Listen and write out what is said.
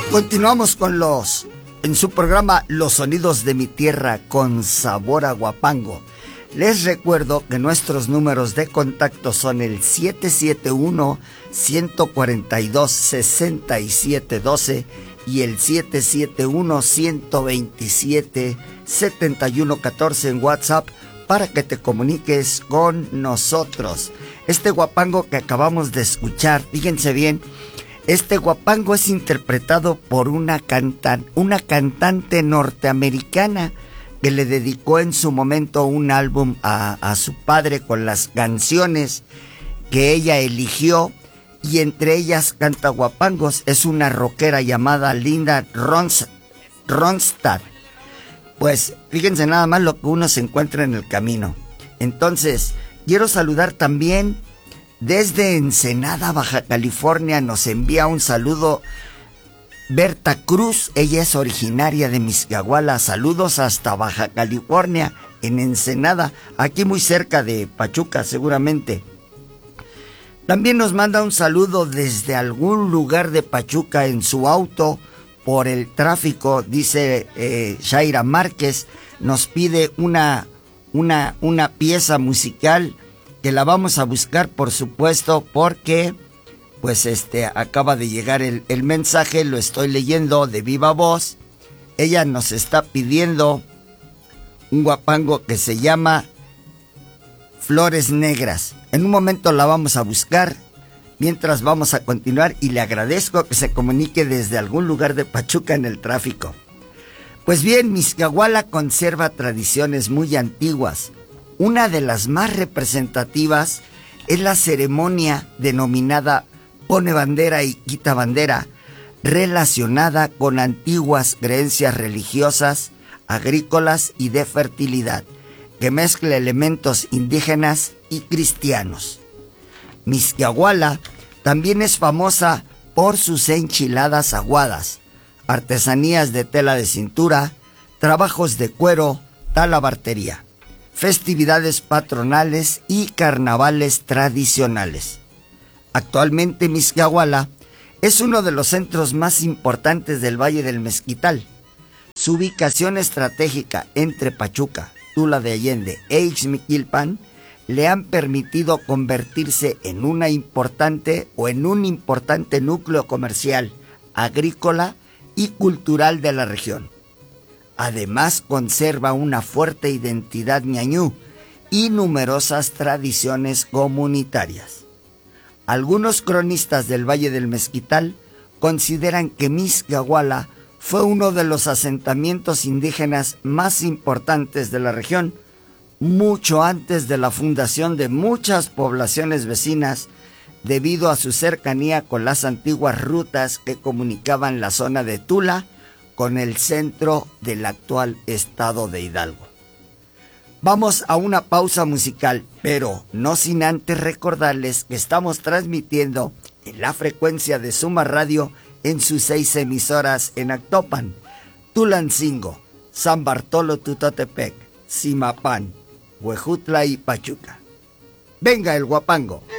Continuamos en su programa Los Sonidos de mi Tierra con sabor a Huapango. Les recuerdo que nuestros números de contacto son el 771-142-6712 y el 771-127-7114 en WhatsApp para que te comuniques con nosotros. Este Huapango que acabamos de escuchar, fíjense bien, este Huapango es interpretado por una cantante norteamericana que le dedicó en su momento un álbum a su padre con las canciones que ella eligió, y entre ellas canta Huapangos. Es una rockera llamada Linda Ronstadt. Pues fíjense nada más lo que uno se encuentra en el camino. Entonces, quiero saludar también desde Ensenada, Baja California. Nos envía un saludo Berta Cruz. Ella es originaria de Mixquiahuala. Saludos hasta Baja California, en Ensenada, aquí muy cerca de Pachuca seguramente. También nos manda un saludo desde algún lugar de Pachuca en su auto por el tráfico, dice Shaira Márquez. Nos pide una pieza musical que la vamos a buscar, por supuesto, porque pues acaba de llegar el mensaje, lo estoy leyendo de viva voz. Ella nos está pidiendo un huapango que se llama Flores Negras. En un momento la vamos a buscar, mientras vamos a continuar, y le agradezco que se comunique desde algún lugar de Pachuca en el tráfico. Pues bien, Mixquiahuala conserva tradiciones muy antiguas. Una de las más representativas es la ceremonia denominada Pone Bandera y Quita Bandera, relacionada con antiguas creencias religiosas, agrícolas y de fertilidad, que mezcla elementos indígenas y cristianos. Mixquiahuala también es famosa por sus enchiladas aguadas, artesanías de tela de cintura, trabajos de cuero, talabartería, festividades patronales y carnavales tradicionales. Actualmente Mixquiahuala es uno de los centros más importantes del Valle del Mezquital. Su ubicación estratégica entre Pachuca, Tula de Allende e Ixmiquilpan le han permitido convertirse en un importante núcleo comercial, agrícola y cultural de la región. Además, conserva una fuerte identidad ñañú y numerosas tradiciones comunitarias. Algunos cronistas del Valle del Mezquital consideran que Mixquiahuala fue uno de los asentamientos indígenas más importantes de la región, mucho antes de la fundación de muchas poblaciones vecinas, debido a su cercanía con las antiguas rutas que comunicaban la zona de Tula con el centro del actual estado de Hidalgo. Vamos a una pausa musical, pero no sin antes recordarles que estamos transmitiendo en la frecuencia de Suma Radio en sus 6 emisoras en Actopan, Tulancingo, San Bartolo Tutotepec, Zimapán, Huejutla y Pachuca. ¡Venga el huapango!